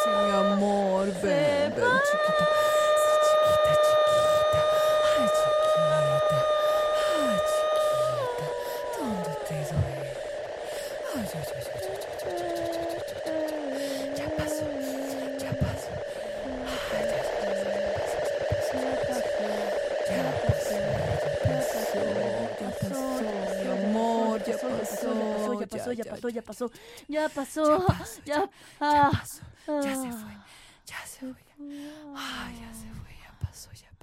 Sí, mi amor, ven, ven, chiquita. Sí, chiquita, chiquita. Ay, chiquita. Ay, chiquita. ¿Dónde te duele? Ay, ay, ay, ay, ay, ay, ay, ay, ay, ay, ay. Ya pasó, ya pasó. Ay, ay, ay, ay, ay, ya pasó, ya pasó, ya pasó. Ya pasó, ya pasó, mi amor, ya pasó, ya pasó, ya ya pasó, pasó, ya pasó, ya ah, pasó, ya se fue, ya se fue. Ay, ya se fue, ya pasó, ya